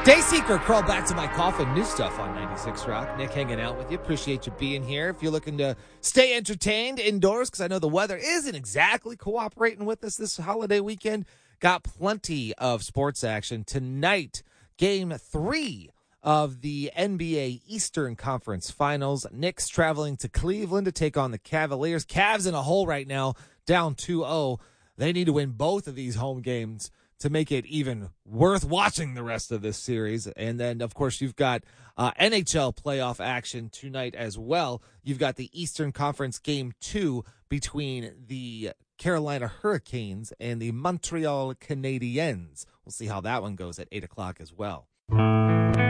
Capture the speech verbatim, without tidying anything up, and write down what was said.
Dayseeker, crawl back to my coffin. New stuff on ninety-six Rock. Nick hanging out with you. Appreciate you being here. If you're looking to stay entertained indoors, because I know the weather isn't exactly cooperating with us this holiday weekend, got plenty of sports action. Tonight, game three of the N B A Eastern Conference Finals. Knicks traveling to Cleveland to take on the Cavaliers. Cavs in a hole right now, down two oh. They need to win both of these home games to make it even worth watching the rest of this series. And then, of course, you've got uh, N H L playoff action tonight as well. You've got the Eastern Conference Game two between the Carolina Hurricanes and the Montreal Canadiens. We'll see how that one goes at eight o'clock as well.